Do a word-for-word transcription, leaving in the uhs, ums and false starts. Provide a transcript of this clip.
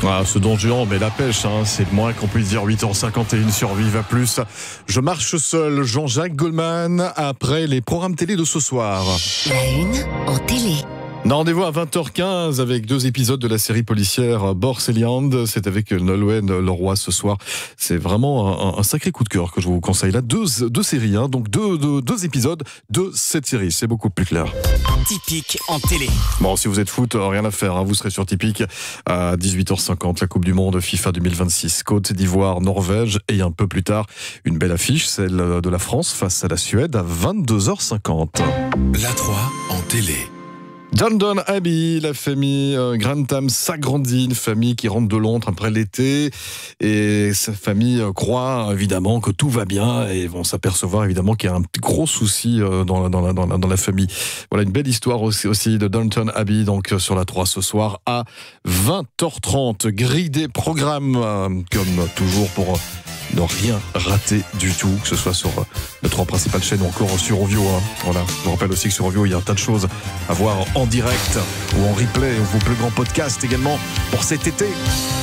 Ah, ce don géant, mais la pêche, hein, c'est le moins qu'on puisse dire. Huit heures cinquante et une sur Viva Plus. Je marche seul, Jean-Jacques Goldman, après les programmes télé de ce soir. La une en télé. On a rendez-vous à vingt heures quinze avec deux épisodes de la série policière Borselliande. C'est avec Nolwenn Leroy ce soir. C'est vraiment un, un sacré coup de cœur que je vous conseille là. Deux, deux séries, hein, donc deux, deux, deux épisodes de cette série. C'est beaucoup plus clair. Typique en télé. Bon, si vous êtes foot, rien à faire, hein, vous serez sur Typique à dix-huit heures cinquante. La Coupe du Monde FIFA deux mille vingt-six. Côte d'Ivoire, Norvège et un peu plus tard, une belle affiche, celle de la France face à la Suède à vingt-deux heures cinquante. La trois en télé. Downton Abbey, la famille euh, Grantham s'agrandit, une famille qui rentre de Londres après l'été, et sa famille euh, croit évidemment que tout va bien, et vont s'apercevoir évidemment qu'il y a un gros souci euh, dans, la, dans, la, dans, la, dans la famille. Voilà une belle histoire aussi, aussi de Downton Abbey, donc euh, sur la trois ce soir à vingt heures trente. Grille des programmes, euh, comme toujours pour... Euh, ne rien rater du tout, que ce soit sur les trois principales chaînes ou encore sur Ovio. Hein. Voilà. Je vous rappelle aussi que sur Ovio, il y a un tas de choses à voir en direct ou en replay, ou vos plus grands podcasts également pour cet été.